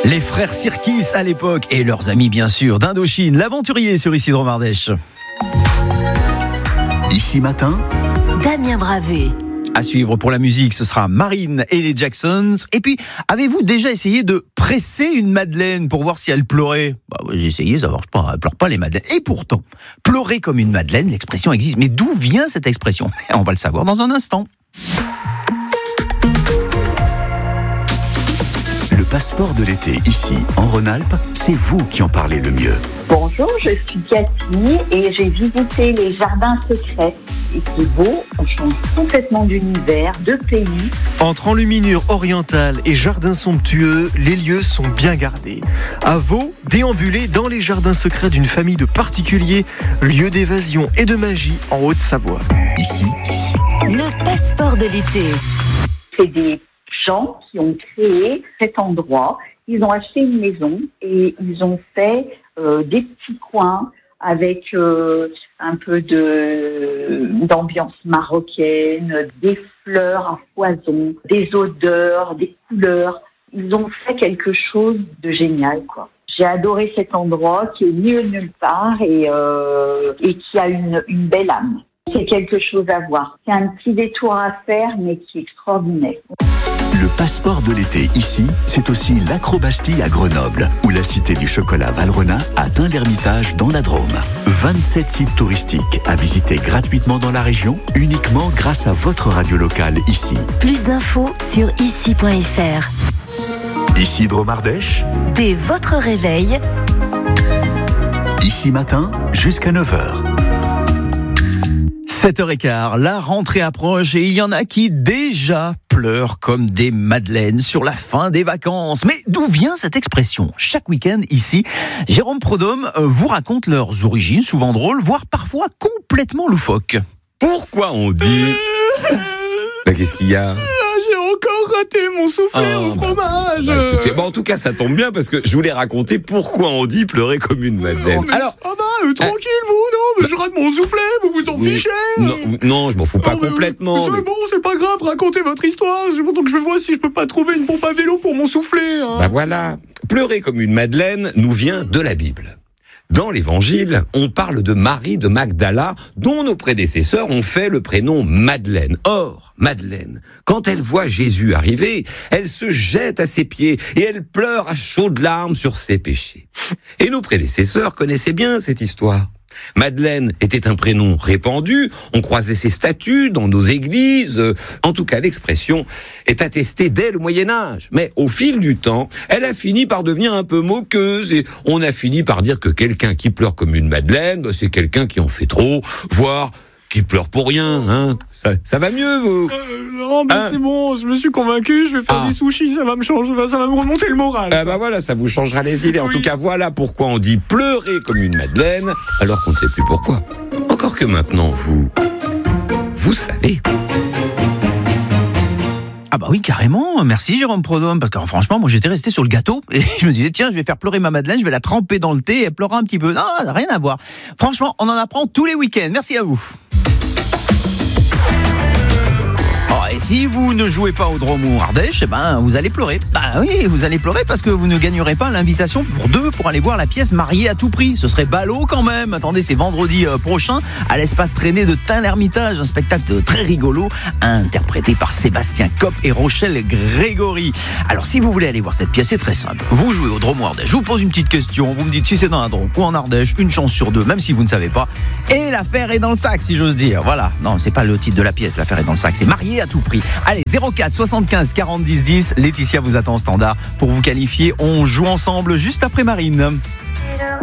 Les frères Sirkis à l'époque et leurs amis bien sûr d'Indochine, l'aventurier sur Ici Dromardèche. Ici matin, Damien Bravé. À suivre pour la musique, ce sera Marine et les Jacksons. Et puis, avez-vous déjà essayé de presser une madeleine pour voir si elle pleurait ? J'ai essayé, ça marche pas, elle pleure pas les madeleines. Et pourtant, pleurer comme une madeleine, l'expression existe. Mais d'où vient cette expression ? On va le savoir dans un instant. le passeport de l'été ici, en Rhône-Alpes, c'est vous qui en parlez le mieux. Bonjour, je suis Cathy et j'ai visité les jardins secrets. Et c'est beau, on change complètement d'univers, de pays. Entre enluminures orientales et jardins somptueux, les lieux sont bien gardés. À Vaud, déambulez dans les jardins secrets d'une famille de particuliers, lieu d'évasion et de magie en Haute-Savoie. Ici, Le passeport de l'été. C'est des gens qui ont créé cet endroit. Ils ont acheté une maison et ils ont fait des petits coins avec un peu d'ambiance marocaine, des fleurs à foison, des odeurs, des couleurs. Ils ont fait quelque chose de génial, quoi. J'ai adoré cet endroit qui est mieux nulle part et qui a une belle âme. C'est quelque chose à voir. C'est un petit détour à faire, mais qui est extraordinaire. le passeport de l'été ici, c'est aussi l'Acrobastille à Grenoble ou la Cité du Chocolat Valrhona à Dun-l'Hermitage dans la Drôme. 27 sites touristiques à visiter gratuitement dans la région, uniquement grâce à votre radio locale ici. Plus d'infos sur ici.fr. Ici Dromardèche, Dès votre réveil, ici matin jusqu'à 9h. 7h15, la rentrée approche et il y en a qui déjà pleurent comme des madeleines sur la fin des vacances. Mais d'où vient cette expression ? Chaque week-end ici, Jérôme Prodhomme vous raconte leurs origines, souvent drôles, voire parfois complètement loufoques. Pourquoi on dit... Qu'est-ce qu'il y a ? J'ai encore raté mon soufflé au fromage. Écoutez, en tout cas, ça tombe bien parce que je voulais raconter pourquoi on dit pleurer comme une madeleine. Alors, ça va, tranquille vous, non, mais je rate mon soufflé, vous vous en fichez. Non, je m'en fous pas complètement. C'est bon, c'est pas grave, racontez votre histoire. Donc je vais voir si je peux pas trouver une pompe à vélo pour mon soufflé. Voilà, pleurer comme une madeleine nous vient de la Bible. Dans l'Évangile, on parle de Marie de Magdala, dont nos prédécesseurs ont fait le prénom Madeleine. Or, Madeleine, quand elle voit Jésus arriver, elle se jette à ses pieds et elle pleure à chaudes larmes sur ses péchés. Et nos prédécesseurs connaissaient bien cette histoire. Madeleine était un prénom répandu, on croisait ses statues dans nos églises. En tout cas, l'expression est attestée dès le Moyen-Âge. Mais au fil du temps, elle a fini par devenir un peu moqueuse et on a fini par dire que quelqu'un qui pleure comme une madeleine, c'est quelqu'un qui en fait trop, voire qui pleure pour rien. Hein. Ça va mieux, vous ? Non, mais c'est bon, je me suis convaincu, je vais faire des sushis, ça va me changer, ça va me remonter le moral. Voilà, ça vous changera les idées. En tout cas, voilà pourquoi on dit pleurer comme une madeleine, alors qu'on ne sait plus pourquoi. Encore que maintenant, vous savez. Ah bah oui, carrément. Merci Jérôme Prodhomme, parce que franchement, moi j'étais resté sur le gâteau et je me disais tiens, je vais faire pleurer ma madeleine, je vais la tremper dans le thé et elle pleurera un petit peu. Non, ça n'a rien à voir. Franchement, on en apprend tous les week-ends. Merci à vous. Et si vous ne jouez pas au Drôme ou Ardèche, vous allez pleurer. Bah oui, vous allez pleurer parce que vous ne gagnerez pas l'invitation pour deux pour aller voir la pièce Mariée à tout prix. Ce serait ballot quand même. Attendez, c'est vendredi prochain à l'espace traîné de Dun-l'Hermitage, un spectacle très rigolo interprété par Sébastien Kopp et Rochelle Grégory. Alors si vous voulez aller voir cette pièce, c'est très simple. Vous jouez au Drôme ou Ardèche, je vous pose une petite question, vous me dites si c'est dans la Drôme ou en Ardèche, une chance sur deux, même si vous ne savez pas. Et l'affaire est dans le sac, si j'ose dire. Voilà, non, c'est pas le titre de la pièce, l'affaire est dans le sac, c'est Mariée à tout prix. Allez, 04 75 40 10 10, Laetitia vous attend au standard pour vous qualifier. On joue ensemble juste après Marine.